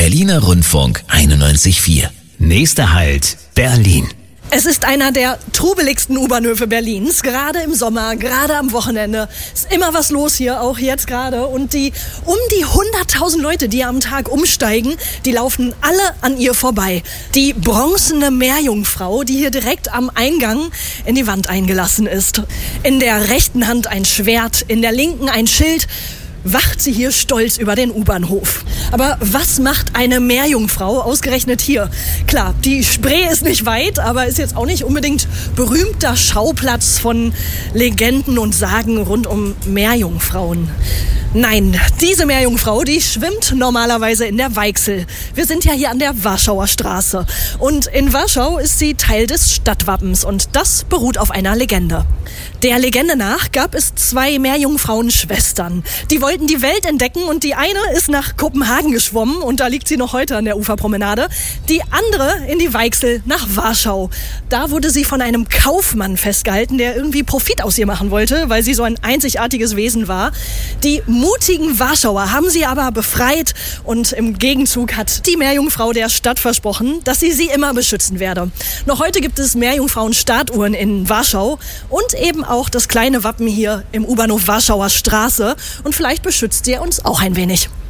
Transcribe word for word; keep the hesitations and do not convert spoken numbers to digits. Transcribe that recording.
Berliner Rundfunk einundneunzig Komma vier. Nächster Halt, Berlin. Es ist einer der trubeligsten U-Bahnhöfe Berlins, gerade im Sommer, gerade am Wochenende. Ist immer was los hier, auch jetzt gerade. Und die um die hunderttausend Leute, die am Tag umsteigen, die laufen alle an ihr vorbei. Die bronzene Meerjungfrau, die hier direkt am Eingang in die Wand eingelassen ist. In der rechten Hand ein Schwert, in der linken ein Schild. Wacht sie hier stolz über den U-Bahnhof. Aber was macht eine Meerjungfrau ausgerechnet hier? Klar, die Spree ist nicht weit, aber ist jetzt auch nicht unbedingt berühmter Schauplatz von Legenden und Sagen rund um Meerjungfrauen. Nein, diese Meerjungfrau, die schwimmt normalerweise in der Weichsel. Wir sind ja hier an der Warschauer Straße. Und in Warschau ist sie Teil des Stadtwappens und das beruht auf einer Legende. Der Legende nach gab es zwei Meerjungfrauen-Schwestern. Die wollten die Welt entdecken und die eine ist nach Kopenhagen geschwommen und da liegt sie noch heute an der Uferpromenade. Die andere in die Weichsel nach Warschau. Da wurde sie von einem Kaufmann festgehalten, der irgendwie Profit aus ihr machen wollte, weil sie so ein einzigartiges Wesen war. Die mutigen Warschauer haben sie aber befreit und im Gegenzug hat die Meerjungfrau der Stadt versprochen, dass sie sie immer beschützen werde. Noch heute gibt es Meerjungfrauen-Statuen in Warschau und eben auch das kleine Wappen hier im U-Bahnhof Warschauer Straße und vielleicht beschützt ihr uns auch ein wenig.